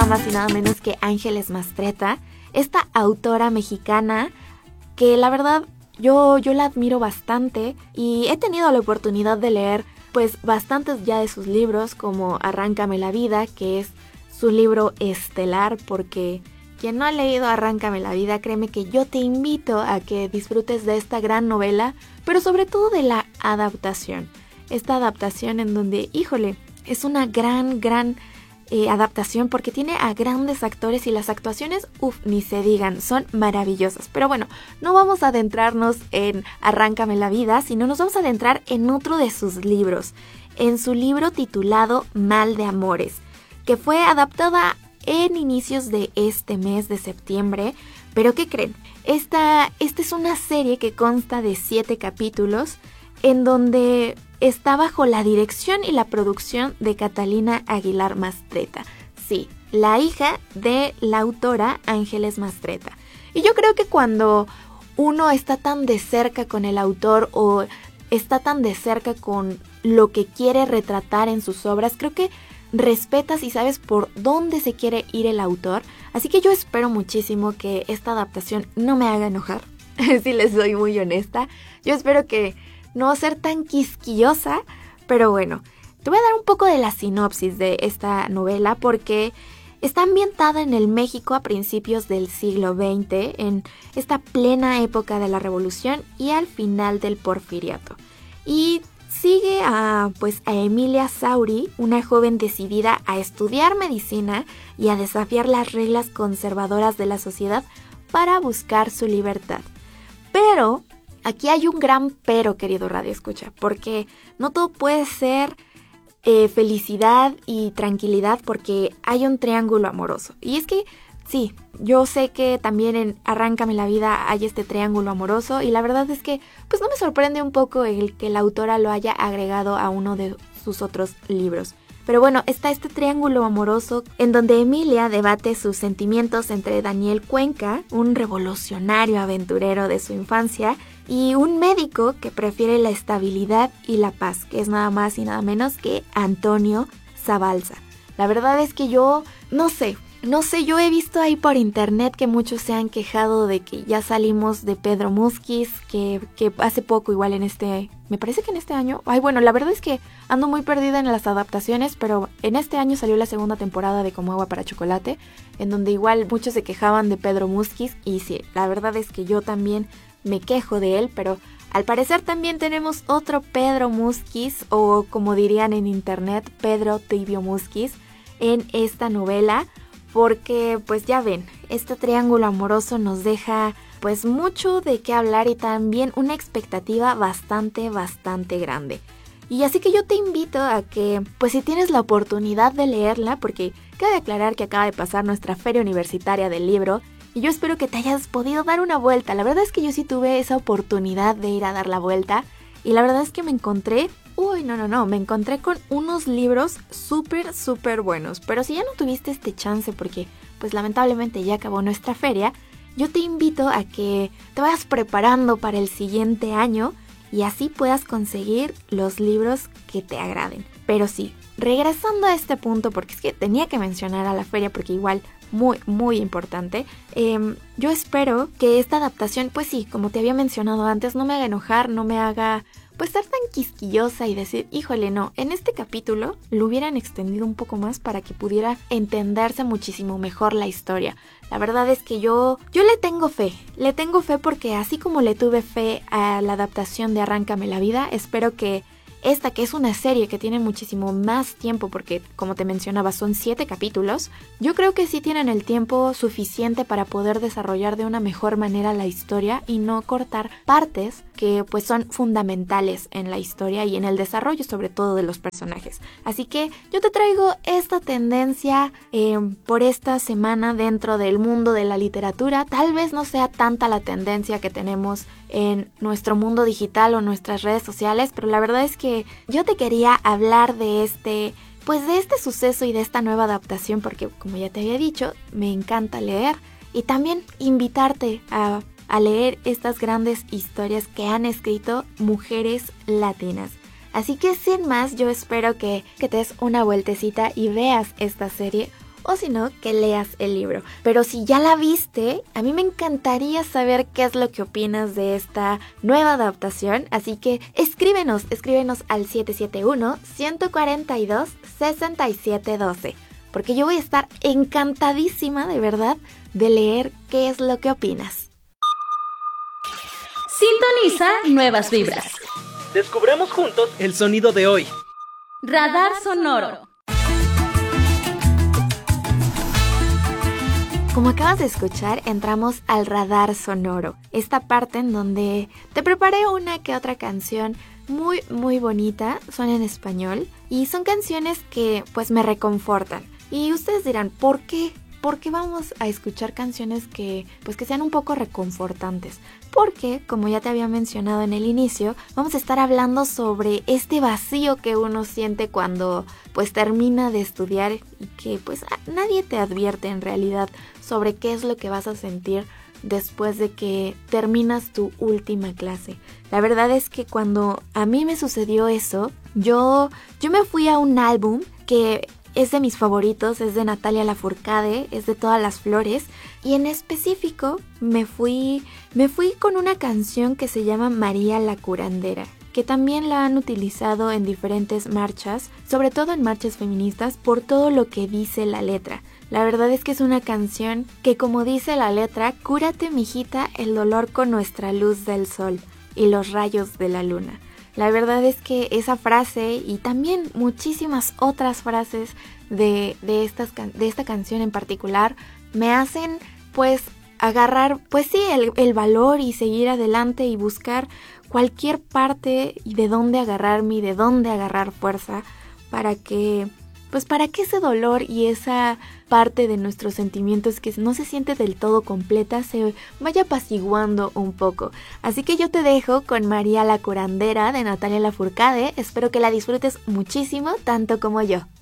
más y nada menos que Ángeles Mastretta, esta autora mexicana que la verdad yo la admiro bastante y he tenido la oportunidad de leer pues bastantes ya de sus libros, como Arráncame la vida, que es su libro estelar, porque quien no ha leído Arráncame la vida, créeme que yo te invito a que disfrutes de esta gran novela, pero sobre todo de la adaptación. Esta adaptación en donde, híjole, es una gran adaptación porque tiene a grandes actores y las actuaciones, ni se digan, son maravillosas. Pero bueno, no vamos a adentrarnos en Arráncame la vida, sino nos vamos a adentrar en otro de sus libros, en su libro titulado Mal de Amores, que fue adaptada en inicios de este mes de septiembre. Pero ¿qué creen? Esta es una serie que consta de 7 capítulos en donde está bajo la dirección y la producción de Catalina Aguilar Mastretta. Sí, la hija de la autora Ángeles Mastretta. Y yo creo que cuando uno está tan de cerca con el autor o está tan de cerca con lo que quiere retratar en sus obras, creo que respetas y sabes por dónde se quiere ir el autor. Así que yo espero muchísimo que esta adaptación no me haga enojar, si les soy muy honesta. Yo espero que no ser tan quisquillosa, pero bueno, te voy a dar un poco de la sinopsis de esta novela porque está ambientada en el México a principios del siglo XX, en esta plena época de la Revolución y al final del Porfiriato. Y sigue a Emilia Sauri, una joven decidida a estudiar medicina y a desafiar las reglas conservadoras de la sociedad para buscar su libertad. Pero aquí hay un gran pero, querido Radio Escucha, porque no todo puede ser felicidad y tranquilidad, porque hay un triángulo amoroso. Y es que sí, yo sé que también en Arráncame la vida hay este triángulo amoroso y la verdad es que pues no me sorprende un poco el que la autora lo haya agregado a uno de sus otros libros. Pero bueno, está este triángulo amoroso en donde Emilia debate sus sentimientos entre Daniel Cuenca, un revolucionario aventurero de su infancia, y un médico que prefiere la estabilidad y la paz, que es nada más y nada menos que Antonio Zabalza. La verdad es que yo no sé, yo he visto ahí por internet que muchos se han quejado de que ya salimos de Pedro Musquiz, que hace poco igual me parece que en este año, bueno, la verdad es que ando muy perdida en las adaptaciones, pero en este año salió la segunda temporada de Como agua para chocolate, en donde igual muchos se quejaban de Pedro Musquiz, y sí, la verdad es que yo también me quejo de él, pero al parecer también tenemos otro Pedro Musquiz, o como dirían en internet, Pedro Tibio Musquiz, en esta novela. Porque pues ya ven, este triángulo amoroso nos deja pues mucho de qué hablar y también una expectativa bastante grande. Y así que yo te invito a que pues si tienes la oportunidad de leerla, porque cabe aclarar que acaba de pasar nuestra feria universitaria del libro y yo espero que te hayas podido dar una vuelta. La verdad es que yo sí tuve esa oportunidad de ir a dar la vuelta y la verdad es que me encontré me encontré con unos libros súper buenos. Pero si ya no tuviste este chance porque pues lamentablemente ya acabó nuestra feria, yo te invito a que te vayas preparando para el siguiente año y así puedas conseguir los libros que te agraden. Pero sí, regresando a este punto, porque es que tenía que mencionar a la feria porque igual muy importante, yo espero que esta adaptación, pues sí, como te había mencionado antes, no me haga enojar, no me haga pues estar tan quisquillosa y decir, híjole, no, en este capítulo lo hubieran extendido un poco más para que pudiera entenderse muchísimo mejor la historia. La verdad es que yo le tengo fe porque así como le tuve fe a la adaptación de Arráncame la vida, espero que esta, que es una serie que tiene muchísimo más tiempo, porque como te mencionaba son 7 capítulos, yo creo que sí tienen el tiempo suficiente para poder desarrollar de una mejor manera la historia y no cortar partes que pues son fundamentales en la historia y en el desarrollo sobre todo de los personajes. Así que yo te traigo esta tendencia por esta semana dentro del mundo de la literatura. Tal vez no sea tanta la tendencia que tenemos en nuestro mundo digital o nuestras redes sociales, pero la verdad es que yo te quería hablar de este suceso y de esta nueva adaptación porque, como ya te había dicho, me encanta leer y también invitarte a leer estas grandes historias que han escrito mujeres latinas. Así que sin más, yo espero que te des una vueltecita y veas esta serie o si no, que leas el libro. Pero si ya la viste, a mí me encantaría saber qué es lo que opinas de esta nueva adaptación, así que escríbenos al 771-142-6712, porque yo voy a estar encantadísima de verdad de leer qué es lo que opinas. Sintoniza nuevas vibras. Descubramos juntos el sonido de hoy. Radar sonoro. Como acabas de escuchar, entramos al radar sonoro, esta parte en donde te preparé una que otra canción muy muy bonita, son en español y son canciones que pues me reconfortan. Y ustedes dirán, ¿por qué? ¿Por qué vamos a escuchar canciones que sean un poco reconfortantes? Porque, como ya te había mencionado en el inicio, vamos a estar hablando sobre este vacío que uno siente cuando pues termina de estudiar y que pues nadie te advierte en realidad sobre qué es lo que vas a sentir después de que terminas tu última clase. La verdad es que cuando a mí me sucedió eso, yo me fui a un álbum que es de mis favoritos, es de Natalia Lafourcade, es de Todas las Flores, y en específico me fui con una canción que se llama María la Curandera, que también la han utilizado en diferentes marchas, sobre todo en marchas feministas, por todo lo que dice la letra. La verdad es que es una canción que, como dice la letra, cúrate mijita el dolor con nuestra luz del sol y los rayos de la luna. La verdad es que esa frase y también muchísimas otras frases de esta canción en particular me hacen pues agarrar pues sí el valor y seguir adelante y buscar cualquier parte y de dónde agarrarme y de dónde agarrar fuerza para que ese dolor y esa parte de nuestros sentimientos que no se siente del todo completa se vaya apaciguando un poco. Así que yo te dejo con María la Curandera de Natalia Lafourcade. Espero que la disfrutes muchísimo, tanto como yo.